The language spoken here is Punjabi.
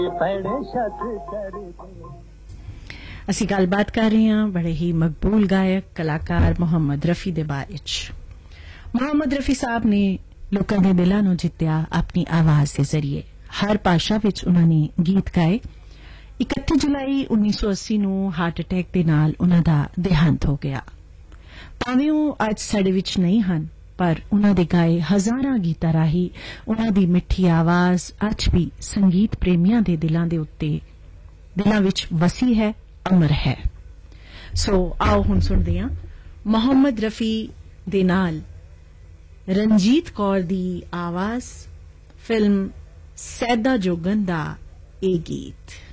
ਅਸੀਂ ਗੱਲਬਾਤ ਕਰ ਰਹੇ ਹਾਂ ਬੜੇ ਹੀ ਮਕਬੂਲ ਗਾਇਕ ਕਲਾਕਾਰ ਮੁਹੰਮਦ ਰਫੀ ਦੇ ਬਾਰੇ ਚ। ਮੁਹੰਮਦ ਰਫੀ ਸਾਹਿਬ ਨੇ ਲੋਕਾਂ ਦੇ ਦਿਲਾਂ ਨੂੰ ਜਿੱਤਿਆ ਆਪਣੀ ਆਵਾਜ਼ ਦੇ ਜ਼ਰੀਏ। ਹਰ ਭਾਸ਼ਾ ਵਿੱਚ ਉਹਨਾਂ ਨੇ ਗੀਤ ਗਾਏ। 31 ਜੁਲਾਈ 1980 ਨੂੰ ਹਾਰਟ ਅਟੈਕ ਦੇ ਨਾਲ ਉਹਨਾਂ ਦਾ ਦੇਹਾਂਤ ਹੋ ਗਿਆ। ਭਾਵੇਂ ਉਹ ਅੱਜ ਸਾਡੇ ਵਿੱਚ ਨਹੀਂ ਹਨ, ਪਰ ਉਹਨਾਂ ਦੇ ਗਾਏ ਹਜ਼ਾਰਾਂ ਗੀਤਾਂ ਰਾਹੀਂ ਉਹਨਾਂ ਦੀ ਮਿੱਠੀ ਆਵਾਜ਼ ਅੱਜ ਵੀ ਸੰਗੀਤ ਪ੍ਰੇਮੀਆਂ ਦੇ ਦਿਲਾਂ ਵਿੱਚ ਵਸੀ ਹੈ, ਅਮਰ ਹੈ। ਸੋ ਆਓ ਹੁਣ ਸੁਣਦੇ ਹਾਂ ਮੁਹੰਮਦ ਰਫੀ ਦੇ ਨਾਲ ਰਣਜੀਤ ਕੌਰ ਦੀ ਆਵਾਜ਼ ਫਿਲਮ ਸੈਦਾ ਜੋਗਨ ਦਾ ਇਹ ਗੀਤ।